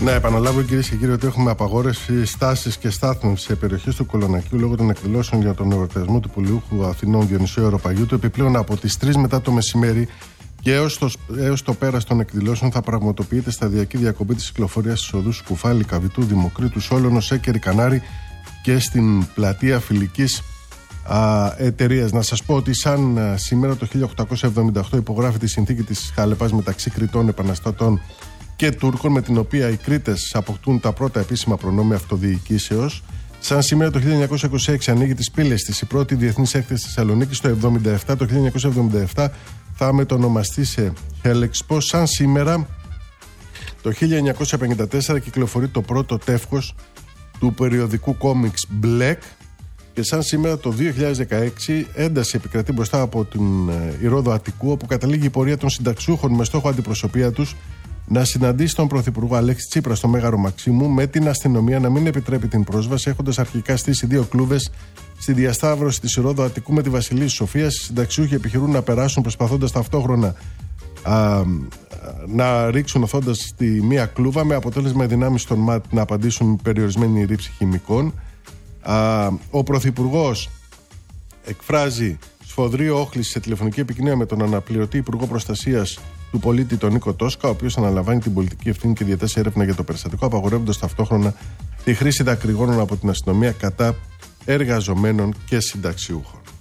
Να επαναλάβω, κυρίες και κύριοι, ότι έχουμε απαγόρευση στάσης και στάθμευσης σε περιοχές του Κολονακίου λόγω των εκδηλώσεων για τον εορτασμό του Πολιούχου Αθηνών Διονυσίου Αεροπαγίου. Επιπλέον, από τις 3 μετά το μεσημέρι και έως το πέρας των εκδηλώσεων θα πραγματοποιείται σταδιακή διακοπή της κυκλοφορίας στις οδούς Κουφάλη, Καβιτού, Δημοκρίτου, Σόλωνο, Σέκερη, Κανάρη και στην πλατεία Φιλικής Εταιρείας. Να σας πω ότι σαν σήμερα το 1878 υπογράφει τη συνθήκη της Χαλεπάς μεταξύ Κρητών επαναστατών και Τούρκων, με την οποία οι Κρήτες αποκτούν τα πρώτα επίσημα προνόμια αυτοδιοικήσεως. Σαν σήμερα το 1926 ανοίγει τις πύλες της η πρώτη διεθνής έκθεση της Θεσσαλονίκης. Το 1977 θα μετονομαστεί σε Hellexpo. Σαν σήμερα το 1954 κυκλοφορεί το πρώτο τεύχος του περιοδικού κόμιξ Black. Και σαν σήμερα το 2016 ένταση επικρατεί μπροστά από την Ηρώδο Αττικού, όπου καταλήγει η πορεία των συνταξιούχων με στόχο αντιπροσωπεία τους να συναντήσει τον Πρωθυπουργό Αλέξη Τσίπρα στο Μέγαρο Μαξίμου, με την αστυνομία να μην επιτρέπει την πρόσβαση, έχοντας αρχικά στήσει 2 κλούβες στη διασταύρωση της Ηρώδου Αττικού με τη Βασιλής Σοφίας. Οι συνταξιούχοι επιχειρούν να περάσουν, προσπαθώντας ταυτόχρονα να ρίξουν οθώντας τη μία κλούβα, με αποτέλεσμα οι δυνάμεις των ΜΑΤ να απαντήσουν με περιορισμένη ρήψη χημικών. Ο Πρωθυπουργός εκφράζει σφοδρή όχληση σε τηλεφωνική επικοινωνία με τον αναπληρωτή Υπουργό Προστασίας του Πολίτη, τον Νίκο Τόσκα, ο οποίος αναλαμβάνει την πολιτική ευθύνη και διατάσσει έρευνα για το περιστατικό, απαγορεύοντας ταυτόχρονα τη χρήση δακρυγόνων από την αστυνομία κατά εργαζομένων και συνταξιούχων.